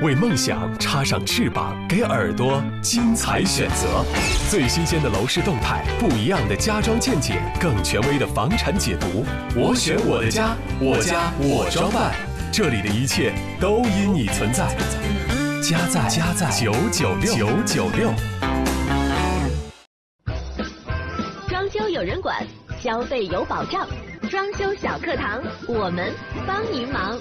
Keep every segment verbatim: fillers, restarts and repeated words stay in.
为梦想插上翅膀，给耳朵精彩选择。最新鲜的楼市动态，不一样的家装见解，更权威的房产解读。我选我的家，我家我装扮，这里的一切都因你存在。家在家在九九六九九六。 装修有人管，消费有保障。装修小课堂，我们帮您忙。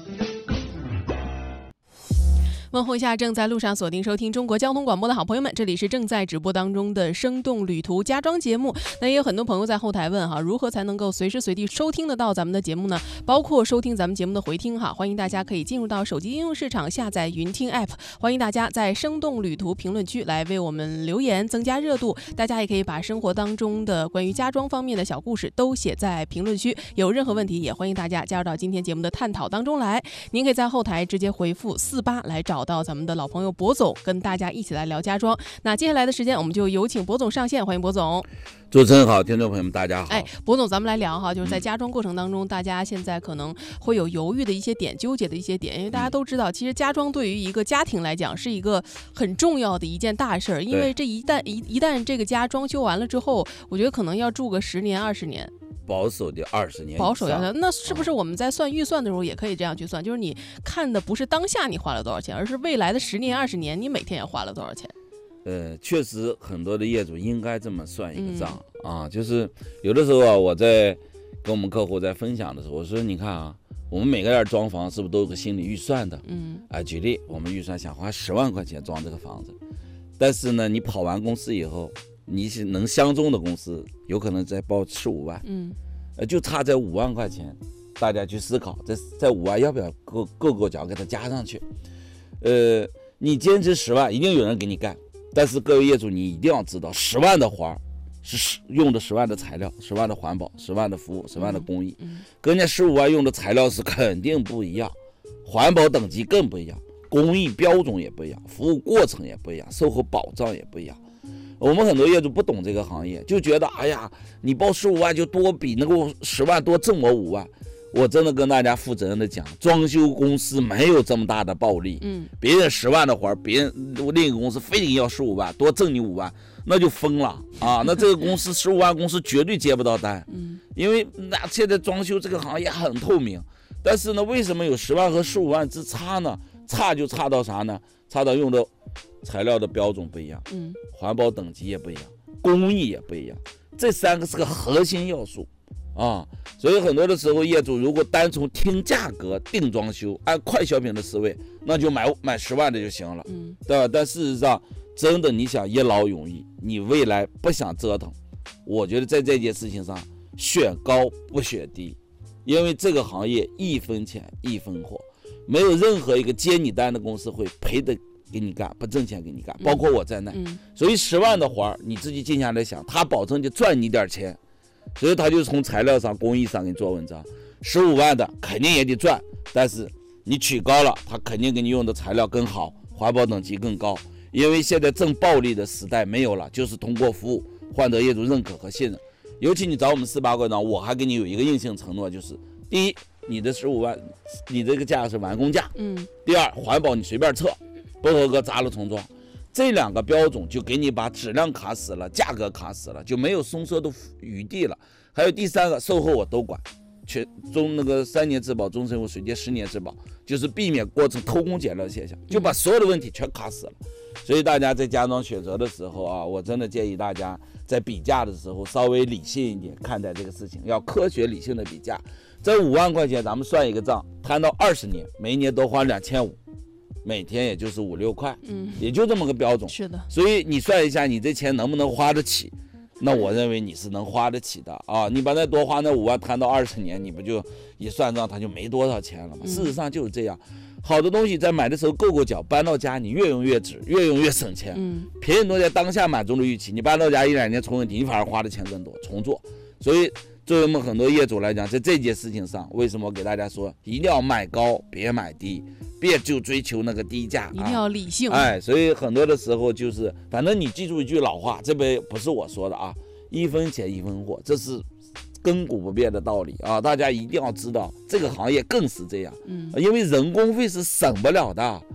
问候一下正在路上锁定收听中国交通广播的好朋友们，这里是正在直播当中的生动旅途家装节目。那也有很多朋友在后台问哈，如何才能够随时随地收听得到咱们的节目呢？包括收听咱们节目的回听哈，欢迎大家可以进入到手机应用市场下载云听 app， 欢迎大家在生动旅途评论区来为我们留言增加热度。大家也可以把生活当中的关于家装方面的小故事都写在评论区，有任何问题也欢迎大家加入到今天节目的探讨当中来。您可以在后台直接回复四八来找到咱们的老朋友博总，跟大家一起来聊家装。那接下来的时间我们就有请博总上线，欢迎博总。 主持人好，听众朋友们大家好。 哎，博总，咱们来聊哈，就是在家装过程当中，大家现在可能会有犹豫的一些点，纠结的一些点，因为大家都知道，其实家装对于一个家庭来讲是一个很重要的一件大事儿，因为这一旦一一旦这个家装修完了之后，我觉得可能要住个十年二十年。 保守的二十年， 保守要那是不是我们在算预算的时候也可以这样去算？就是你看的不是当下你花了多少钱，而是未来的十年二十年你每天也花了多少钱？ 呃，确实很多的业主应该这么算一个账、嗯、啊，就是有的时候啊，我在跟我们客户在分享的时候，我说你看啊，我们每个人装房是不是都有个心理预算的？嗯，啊，举例，我们预算想花十万块钱装这个房子，但是呢，你跑完公司以后。你是能相中的公司，有可能再报十五万，嗯，呃，就差这五万块钱，大家去思考，这这五万要不要各各个角给它加上去？呃，你坚持十万，一定有人给你干，但是各位业主，你一定要知道，十万的活是用的十万的材料，十万的环保，十万的服务，十万的工艺，嗯嗯、跟人家十五万用的材料是肯定不一样，环保等级更不一样，工艺标准也不一样，服务过程也不一样，售后保障也不一样。我们很多业主不懂这个行业，就觉得哎呀，你报十五万就多比那个十万多挣我五万。我真的跟大家负责任的讲，装修公司没有这么大的暴利。嗯，别人十万的活，别人另一个公司非得要十五万，多挣你五万，那就疯了啊！那这个公司十五万公司绝对接不到单。嗯，因为那现在装修这个行业很透明，但是呢，为什么有十万和十五万之差呢？差就差到啥呢？差到用的材料的标准不一样，嗯，环保等级也不一样，工艺也不一样，这三个是个核心要素啊。所以很多的时候，业主如果单从听价格定装修，按快消品的思维，那就买买十万的就行了，嗯，对吧？但事实上，真的你想一劳永逸，你未来不想折腾，我觉得在这件事情上选高不选低，因为这个行业一分钱一分货。没有任何一个接你单的公司会赔的给你干，不挣钱给你干，包括我在内。嗯、所以十万的活你自己静下来想，他保证就赚你点钱，所以他就从材料上、工艺上给你做文章。十五万的肯定也得赚，但是你取高了，他肯定给你用的材料更好，环保等级更高。因为现在正暴利的时代没有了，就是通过服务换得业主认可和信任。尤其你找我们四八馆长，我还给你有一个硬性承诺，就是第一。你的十五万，你这个价是完工价。嗯。第二，环保你随便测，不合格砸了重装，这两个标准就给你把质量卡死了，价格卡死了，就没有松弛的余地了。还有第三个，售后我都管，全中那个三年质保，终身无水电十年质保，就是避免过程偷工减料现象，就把所有的问题全卡死了。所以大家在家装选择的时候啊，我真的建议大家在比价的时候稍微理性一点看待这个事情，要科学理性的比价。这五万块钱咱们算一个账，摊到二十年，每一年都花两千五，每天也就是五六块，嗯，也就这么个标准。 是的。 所以你算一下，你这钱能不能花得起？那我认为你是能花得起的啊！你把那多花那五万摊到二十年，你不就一算账，它就没多少钱了吗？嗯、事实上就是这样。好的东西在买的时候够够脚，搬到家你越用越值，越用越省钱。嗯，便宜东西在当下满足了预期，你搬到家一两年出问题，你反而花的钱更多，重做。所以作为我们很多业主来讲，在这件事情上，为什么我给大家说一定要买高，别买低，别就追求那个低价， 一定要理性。 啊、哎，所以很多的时候就是，反正你记住一句老话，这边不是我说的啊，一分钱一分货，这是亘古不变的道理啊！大家一定要知道，这个行业更是这样，嗯，因为人工费是省不了的。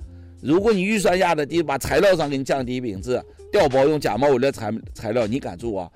如果你预算压的低，把材料上给你降低品质，调包用假冒伪劣材材料，你敢做啊？